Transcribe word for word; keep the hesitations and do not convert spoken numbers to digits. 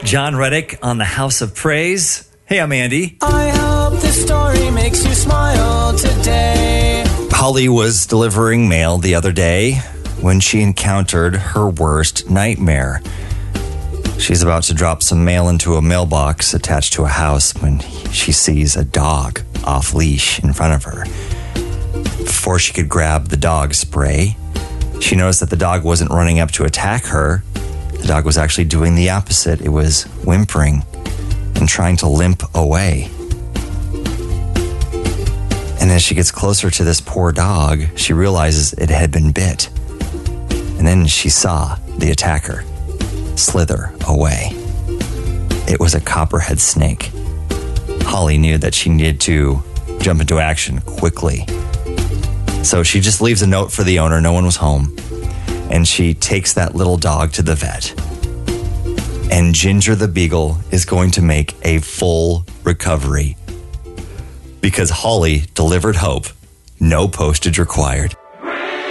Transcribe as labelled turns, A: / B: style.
A: John Reddick on the House of Praise. Hey, I'm Andy.
B: I hope this story makes you smile today.
A: Holly was delivering mail the other day when she encountered her worst nightmare. She's about to drop some mail into a mailbox attached to a house when she sees a dog off leash in front of her. Before she could grab the dog spray, she noticed that the dog wasn't running up to attack her. The dog was actually doing the opposite. It was whimpering and trying to limp away. And as she gets closer to this poor dog, she realizes it had been bit. And then she saw the attacker slither away. It was a copperhead snake. Holly knew that she needed to jump into action quickly. So she just leaves a note for the owner. No one was home. And she takes that little dog to the vet. And Ginger the Beagle is going to make a full recovery because Holly delivered hope. No postage required.